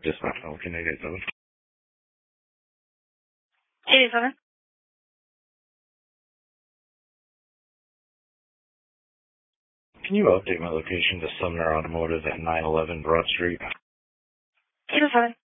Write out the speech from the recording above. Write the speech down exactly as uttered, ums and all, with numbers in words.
Dispatch, can I get those? eighty-seven. Can you update my location to Sumner Automotive at nine eleven Broad Street? eighty-seven.